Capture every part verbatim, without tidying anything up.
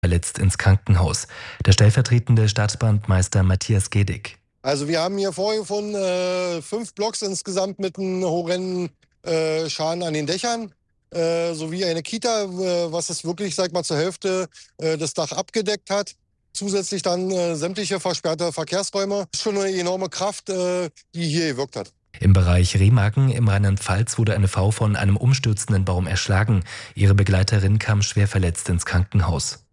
verletzt ins Krankenhaus. Der stellvertretende Stadtbrandmeister Matthias Gedig. Also wir haben hier vorgefunden äh, fünf Blocks insgesamt mit einem horrenden äh, Schaden an den Dächern, äh, sowie eine Kita, äh, was es wirklich, sag mal, zur Hälfte äh, das Dach abgedeckt hat. Zusätzlich dann äh, sämtliche versperrte Verkehrsräume. Schon eine enorme Kraft, äh, die hier gewirkt hat. Im Bereich Remagen im Rheinland-Pfalz wurde eine Frau von einem umstürzenden Baum erschlagen. Ihre Begleiterin kam schwer verletzt ins Krankenhaus.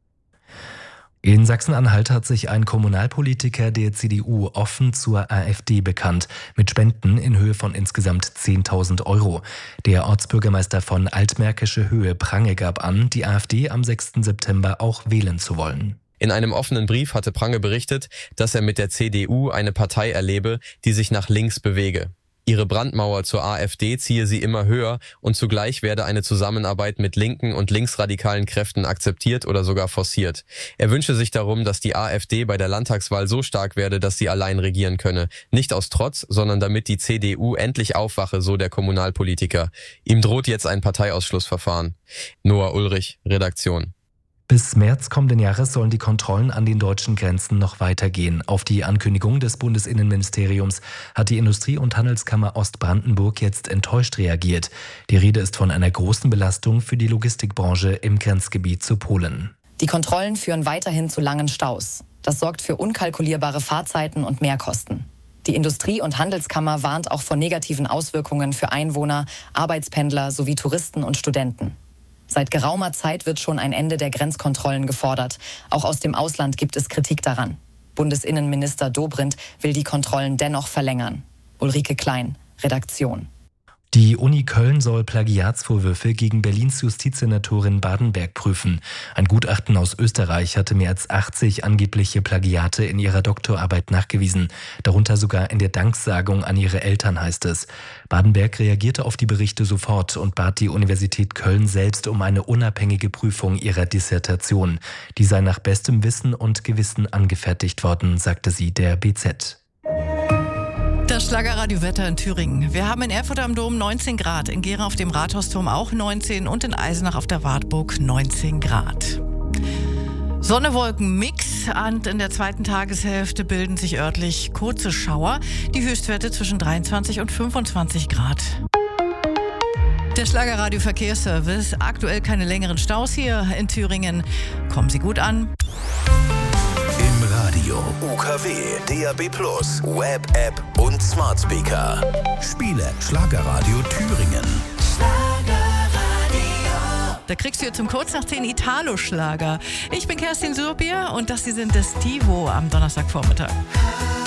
In Sachsen-Anhalt hat sich ein Kommunalpolitiker der C D U offen zur AfD bekannt, mit Spenden in Höhe von insgesamt zehntausend Euro. Der Ortsbürgermeister von Altmärkische Höhe, Prange, gab an, die AfD am sechsten September auch wählen zu wollen. In einem offenen Brief hatte Prange berichtet, dass er mit der C D U eine Partei erlebe, die sich nach links bewege. Ihre Brandmauer zur AfD ziehe sie immer höher und zugleich werde eine Zusammenarbeit mit linken und linksradikalen Kräften akzeptiert oder sogar forciert. Er wünsche sich darum, dass die AfD bei der Landtagswahl so stark werde, dass sie allein regieren könne. Nicht aus Trotz, sondern damit die C D U endlich aufwache, so der Kommunalpolitiker. Ihm droht jetzt ein Parteiausschlussverfahren. Noah Ulrich, Redaktion. Bis März kommenden Jahres sollen die Kontrollen an den deutschen Grenzen noch weitergehen. Auf die Ankündigung des Bundesinnenministeriums hat die Industrie- und Handelskammer Ostbrandenburg jetzt enttäuscht reagiert. Die Rede ist von einer großen Belastung für die Logistikbranche im Grenzgebiet zu Polen. Die Kontrollen führen weiterhin zu langen Staus. Das sorgt für unkalkulierbare Fahrzeiten und Mehrkosten. Die Industrie- und Handelskammer warnt auch vor negativen Auswirkungen für Einwohner, Arbeitspendler sowie Touristen und Studenten. Seit geraumer Zeit wird schon ein Ende der Grenzkontrollen gefordert. Auch aus dem Ausland gibt es Kritik daran. Bundesinnenminister Dobrindt will die Kontrollen dennoch verlängern. Ulrike Klein, Redaktion. Die Uni Köln soll Plagiatsvorwürfe gegen Berlins Justizsenatorin Badenberg prüfen. Ein Gutachten aus Österreich hatte mehr als achtzig angebliche Plagiate in ihrer Doktorarbeit nachgewiesen. Darunter sogar in der Danksagung an ihre Eltern, heißt es. Badenberg reagierte auf die Berichte sofort und bat die Universität Köln selbst um eine unabhängige Prüfung ihrer Dissertation. Die sei nach bestem Wissen und Gewissen angefertigt worden, sagte sie der B Z. Das Schlagerradio-Wetter in Thüringen. Wir haben in Erfurt am Dom neunzehn Grad, in Gera auf dem Rathausturm auch neunzehn und in Eisenach auf der Wartburg neunzehn Grad. Sonne-Wolken-Mix und in der zweiten Tageshälfte bilden sich örtlich kurze Schauer. Die Höchstwerte zwischen dreiundzwanzig und fünfundzwanzig Grad. Der Schlagerradio-Verkehrsservice. Aktuell keine längeren Staus hier in Thüringen. Kommen Sie gut an. Im Radio, U K W, D A B plus, Web-App und Smart Speaker. Spiele Schlagerradio Thüringen. Schlagerradio. Da kriegst du jetzt um kurz nach zehn Italo-Schlager. Ich bin Kerstin Surbier und das hier sind das Divo am Donnerstagvormittag.